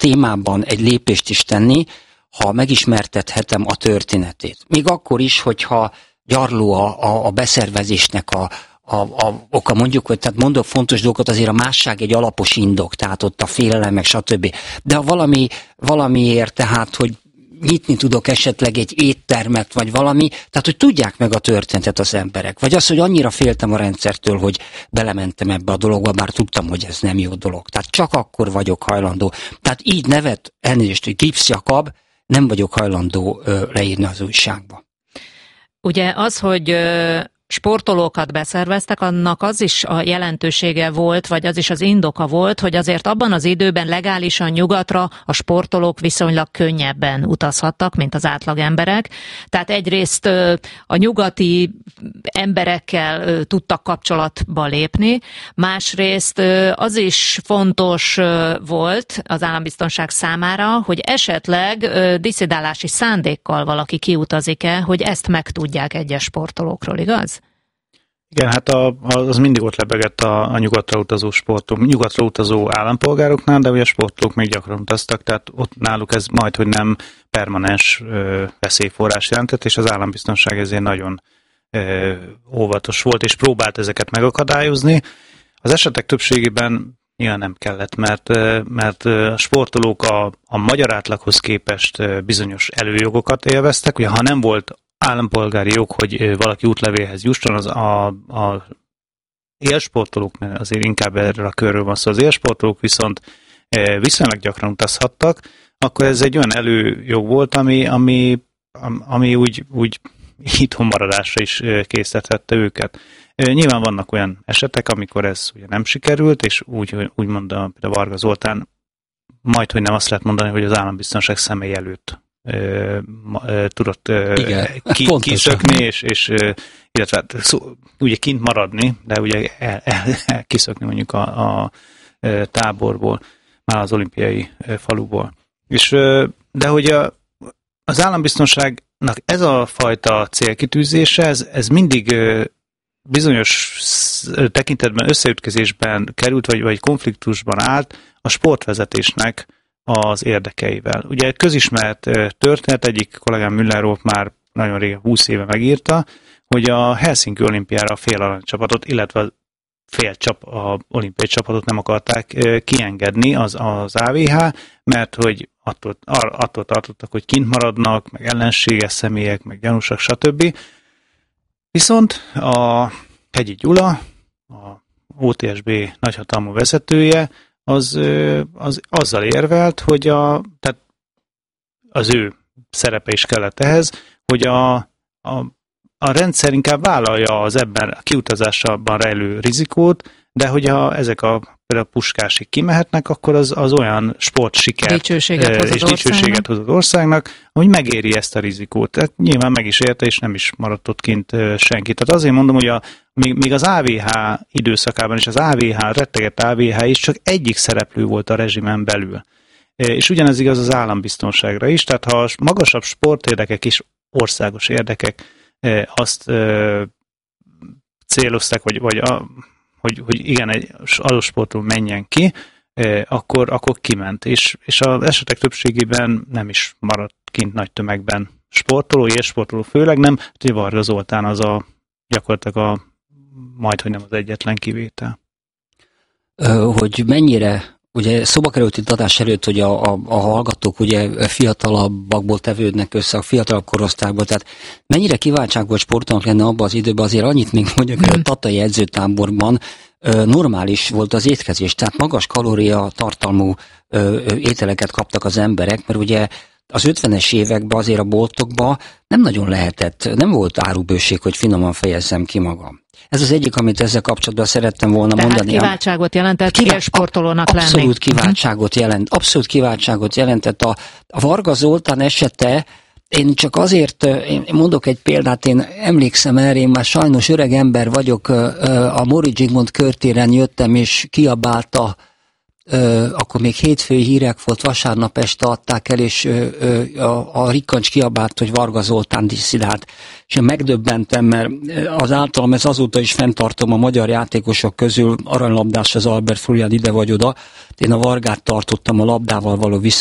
témában egy lépést is tenni, ha megismertethetem a történetét. Még akkor is, hogyha gyarló a beszervezésnek a oka, mondjuk, hogy tehát mondok fontos dolgokat, azért a másság egy alapos indok, tehát ott a félelem, meg stb. De ha valamiért, tehát, hogy nyitni tudok esetleg egy éttermet, vagy valami, tehát, hogy tudják meg a történetet az emberek. Vagy az, hogy annyira féltem a rendszertől, hogy belementem ebbe a dologba, bár tudtam, hogy ez nem jó dolog. Tehát csak akkor vagyok hajlandó. Tehát így nevet, elnézést, hogy Gibbs Jakab, nem vagyok hajlandó leírni az újságba. Ugye az, hogy sportolókat beszerveztek, annak az is a jelentősége volt, vagy az is az indoka volt, hogy azért abban az időben legálisan nyugatra a sportolók viszonylag könnyebben utazhattak, mint az átlag emberek. Tehát egyrészt a nyugati emberekkel tudtak kapcsolatba lépni, másrészt az is fontos volt az állambiztonság számára, hogy esetleg disszidálási szándékkal valaki kiutazik-e, hogy ezt megtudják egyes sportolókról, igaz? Igen, hát az mindig ott lebegett a nyugatra utazó állampolgároknál, de ugye a sportolók még gyakran utaztak, tehát ott náluk ez majdhogy nem permanens veszélyforrás jelentett, és az állambiztonság ezért nagyon óvatos volt, és próbált ezeket megakadályozni. Az esetek többségében nyilván nem kellett, mert a sportolók a magyar átlaghoz képest bizonyos előjogokat élveztek, ugye ha nem volt állampolgári jog, hogy valaki útlevélhez jusson, az a élsportolók, mert azért inkább erről a körről van szó, az élsportolók viszont viszonylag gyakran utazhattak, akkor ez egy olyan előjog volt, ami úgy itthon maradásra is késztethette őket. Nyilván vannak olyan esetek, amikor ez ugye nem sikerült, és úgy mondta például Varga Zoltán, majdhogy nem azt lehet mondani, hogy az állambiztonság személy előtt tudott kiszökni, és illetve ugye kint maradni, de ugye kiszökni mondjuk a táborból, már az olimpiai faluból. De hogy az állambiztonságnak ez a fajta célkitűzése, ez mindig bizonyos tekintetben összeütközésben került, vagy konfliktusban állt a sportvezetésnek az érdekeivel. Ugye közismert történet, egyik kollégám Müller már nagyon régen, 20 éve megírta, hogy a Helsinki olimpiára a fél aranycsapatot, illetve a olimpiai csapatot nem akarták kiengedni az AVH, mert hogy attól tartottak, hogy kint maradnak, meg ellenséges személyek, meg gyanúsak, stb. Viszont a Hegyi Gyula, a OTSB nagyhatalmú vezetője, az azzal érvelt, hogy tehát az ő szerepe is kellett ehhez, hogy a rendszer inkább vállalja az ebben a kiutazásban rejlő rizikót, de hogy ezek például Puskásig kimehetnek, akkor az olyan sportsiker és dicsőséget hoz az országnak, hogy megéri ezt a rizikót. Tehát nyilván meg is érte, és nem is maradt ott kint senki. Tehát azért mondom, hogy még az AVH időszakában is az rettegett AVH is csak egyik szereplő volt a rezsimen belül. És ugyanez igaz az állambiztonságra is, tehát ha magasabb sportérdekek és országos érdekek azt célozták, hogy igen, egy adott sportról menjen ki, akkor kiment. És az esetek többségében nem is maradt kint nagy tömegben sportoló, élsportoló főleg nem, hogy Varga Zoltán az gyakorlatilag majdhogy nem az egyetlen kivétel. Hogy mennyire, ugye szóba került itt adás előtt, hogy a hallgatók ugye fiatalabbakból tevődnek össze, a fiatalabb korosztályból, tehát mennyire kiváltság volt sportolnak lenne abban az időben, azért annyit még mondjuk, hogy a tatai edzőtáborban normális volt az étkezés, tehát magas kalória tartalmú ételeket kaptak az emberek, mert ugye az 50-es években azért a boltokban nem nagyon lehetett, nem volt árubőség, hogy finoman fejezzem ki magam. Ez az egyik, amit ezzel kapcsolatban szerettem volna mondani. Tehát kiváltságot jelentett élsportolónak lenni. Abszolút kiváltságot jelentett. A Varga Zoltán esete, én csak azért, én mondok egy példát, én emlékszem erre, én már sajnos öreg ember vagyok, a Móricz Zsigmond körtéren jöttem, és kiabálta akkor még hétfői hírek volt, vasárnap este adták el, és a Rikkancs kiabált, hogy Varga Zoltán disszidált. És én megdöbbentem, mert az általam, ez azóta is fenntartom, a magyar játékosok közül aranylabdás az Albert Furiad ide vagy oda. Én a Vargát tartottam a labdával való